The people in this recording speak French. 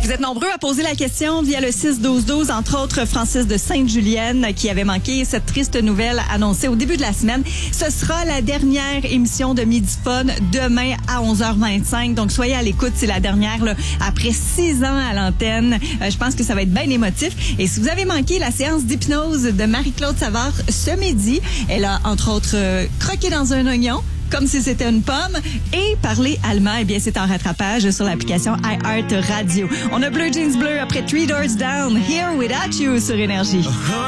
Vous êtes nombreux à poser la question via le 6-12-12, entre autres Francis de Sainte-Julienne qui avait manqué cette triste nouvelle annoncée au début de la semaine. Ce sera la dernière émission de Midi Fun demain à 11h25. Donc, soyez à l'écoute. C'est la dernière là, après 6 ans à l'antenne. Je pense que ça va être bien émotif. Et si vous avez manqué la séance d'hypnose de Marie-Claude Savard ce midi, elle a entre autres croqué dans un oignon, comme si c'était une pomme, et parler allemand, eh bien, c'est en rattrapage sur l'application iHeart Radio. On a Blue Jeans Bleu après 3 Doors Down, Here Without You sur Énergie.